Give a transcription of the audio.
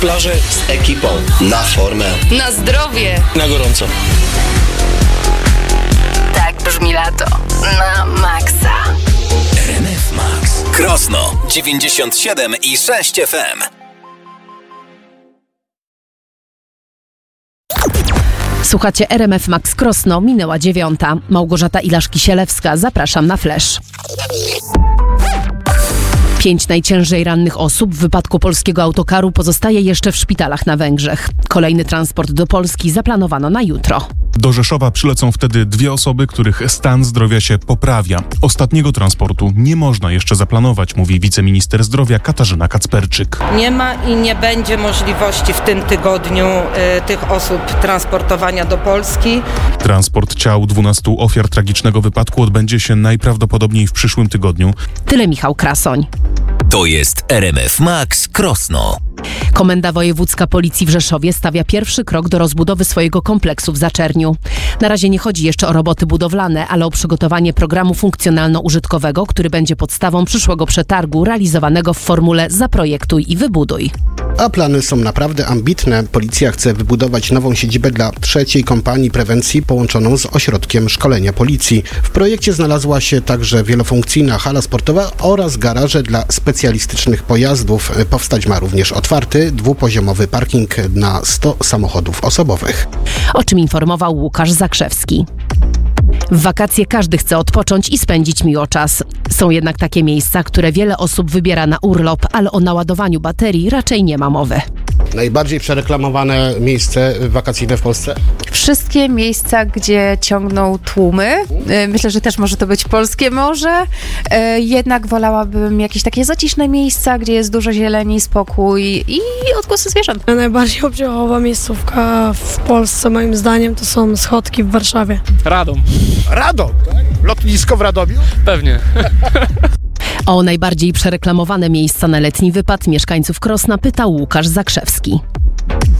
Plaże z ekipą. Na formę. Na zdrowie. Na gorąco. Tak brzmi lato. Na maksa. RMF Max. Krosno 97,6 FM. Słuchacie RMF Max Krosno, minęła 9:00. Małgorzata Ilaszki-Sielewska, zapraszam na Flash. 5 najciężej rannych osób w wypadku polskiego autokaru pozostaje jeszcze w szpitalach na Węgrzech. Kolejny transport do Polski zaplanowano na jutro. Do Rzeszowa przylecą wtedy 2 osoby, których stan zdrowia się poprawia. Ostatniego transportu nie można jeszcze zaplanować, mówi wiceminister zdrowia Katarzyna Kacperczyk. Nie ma i nie będzie możliwości w tym tygodniu tych osób transportowania do Polski. Transport ciał 12 ofiar tragicznego wypadku odbędzie się najprawdopodobniej w przyszłym tygodniu. Tyle Michał Krasoń. To jest RMF Max Krosno. Komenda Wojewódzka Policji w Rzeszowie stawia pierwszy krok do rozbudowy swojego kompleksu w Zaczerniu. Na razie nie chodzi jeszcze o roboty budowlane, ale o przygotowanie programu funkcjonalno-użytkowego, który będzie podstawą przyszłego przetargu realizowanego w formule Zaprojektuj i wybuduj. A plany są naprawdę ambitne. Policja chce wybudować nową siedzibę dla 3. kompanii prewencji połączoną z ośrodkiem szkolenia policji. W projekcie znalazła się także wielofunkcyjna hala sportowa oraz garaże dla specjalistycznych pojazdów. Powstać ma również otwarty, 2-poziomowy parking na 100 samochodów osobowych. O czym informował Łukasz Zakrzewski. W wakacje każdy chce odpocząć i spędzić miło czas. Są jednak takie miejsca, które wiele osób wybiera na urlop, ale o naładowaniu baterii raczej nie ma mowy. Najbardziej przereklamowane miejsce wakacyjne w Polsce? Wszystkie miejsca, gdzie ciągną tłumy. Myślę, że też może to być polskie morze. Jednak wolałabym jakieś takie zaciszne miejsca, gdzie jest dużo zieleni, spokój i odgłosy zwierząt. Najbardziej obciachowa miejscówka w Polsce moim zdaniem to są Schodki w Warszawie. Radom. Radom? Lotnisko w Radomiu? Pewnie. O najbardziej przereklamowane miejsca na letni wypad mieszkańców Krosna pytał Łukasz Zakrzewski.